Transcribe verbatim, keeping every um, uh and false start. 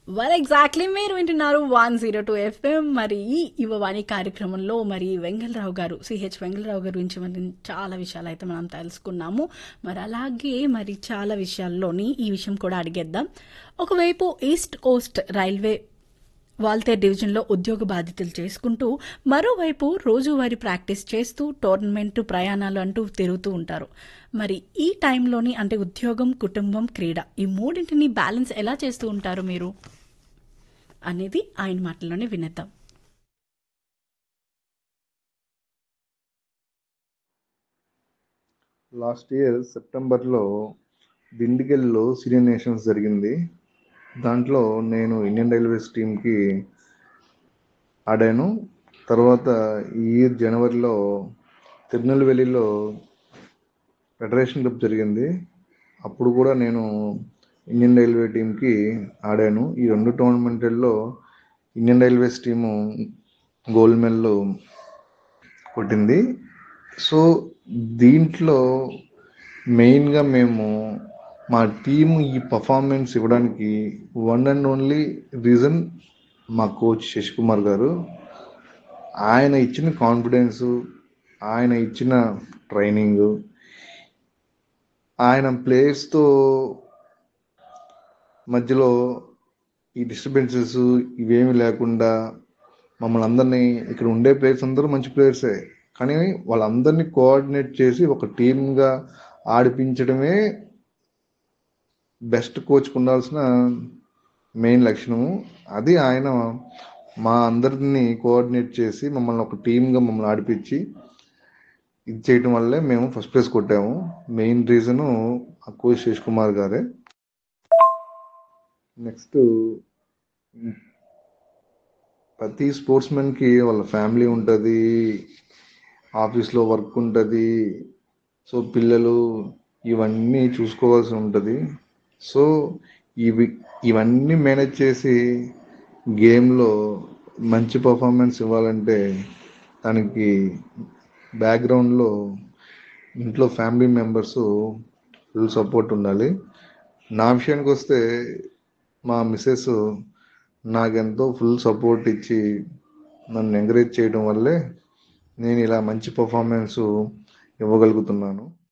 Well exactly మీరు వింటున్నారు one zero two FM. మరి ఈ యువవాణి కార్యక్రమంలో మరి వెంగళరావు గారు సిహెచ్ వెంగళరావు గారి గురించి మరి చాలా విషయాలు అయితే మనం తెలుసుకున్నాము. మరి అలాగే మరి చాలా విషయాల్లోని ఈ విషయం కూడా అడిగేద్దాం. ఒకవైపు ఈస్ట్ కోస్ట్ రైల్వే వాల్తేర్ డివిజన్లో ఉద్యోగ బాధ్యతలు చేసుకుంటూ, మరోవైపు రోజువారీ ప్రాక్టీస్ చేస్తూ టోర్నమెంట్ ప్రయాణాలు అంటూ తిరుగుతూ ఉంటారు. మరి ఈ టైంలోని అంటే ఉద్యోగం, కుటుంబం, క్రీడ ఈ మూడింటిని బ్యాలెన్స్ ఎలా చేస్తూ ఉంటారు మీరు అనేది ఆయన మాటల్లోనే వినేద్దాం. లాస్ట్ ఇయర్ సెప్టెంబర్లో దిండిగల్లో సీనియర్ నేషన్స్ జరిగింది. దాంట్లో నేను ఇండియన్ రైల్వేస్ టీంకి ఆడాను. తర్వాత ఈ ఇయర్ జనవరిలో తిరునెల్వేలిలో ఫెడరేషన్ కప్ జరిగింది. అప్పుడు కూడా నేను ఇండియన్ రైల్వే టీంకి ఆడాను. ఈ రెండు టోర్నమెంట్లలో Indian railways team gold medal కొట్టింది. సో దీంట్లో మెయిన్గా మేము మా టీం ఈ పర్ఫార్మెన్స్ ఇవ్వడానికి వన్ అండ్ ఓన్లీ రీజన్ మా కోచ్ శశికుమార్ గారు. ఆయన ఇచ్చిన కాన్ఫిడెన్సు, ఆయన ఇచ్చిన ట్రైనింగు, ఆయన ప్లేయర్స్తో మధ్యలో ఈ డిస్టర్బెన్సెస్ ఇవేమి లేకుండా మమ్మల్ని అందరినీ, ఇక్కడ ఉండే ప్లేయర్స్ అందరూ మంచి ప్లేయర్సే, కానీ వాళ్ళందరినీ కోఆర్డినేట్ చేసి ఒక టీమ్గా ఆడిపించడమే బెస్ట్ కోచ్కి ఉండాల్సిన మెయిన్ లక్షణము. అది ఆయన మా అందరినీ కోఆర్డినేట్ చేసి మమ్మల్ని ఒక టీమ్గా మమ్మల్ని ఆడిపించి ఇది చేయటం వల్లే మేము ఫస్ట్ ప్లేస్ కొట్టాము. మెయిన్ రీజను ఆ కోచ్ శేష్ కుమార్ గారే. నెక్స్ట్, ప్రతి స్పోర్ట్స్మెన్కి వాళ్ళ ఫ్యామిలీ ఉంటుంది, ఆఫీస్లో వర్క్ ఉంటుంది, సో పిల్లలు ఇవన్నీ చూసుకోవాల్సి ఉంటుంది. సో ఇవి ఇవన్నీ మేనేజ్ చేసి గేమ్లో మంచి పర్ఫార్మెన్స్ ఇవ్వాలంటే దానికి బ్యాక్గ్రౌండ్లో ఇంట్లో ఫ్యామిలీ మెంబర్స్ ఫుల్ సపోర్ట్ ఉండాలి. నా విషయానికి వస్తే మా మిస్సెస్ నాకెంతో ఫుల్ సపోర్ట్ ఇచ్చి నన్ను ఎంకరేజ్ చేయడం వల్లే నేను ఇలా మంచి పర్ఫార్మెన్స్ ఇవ్వగలుగుతున్నాను.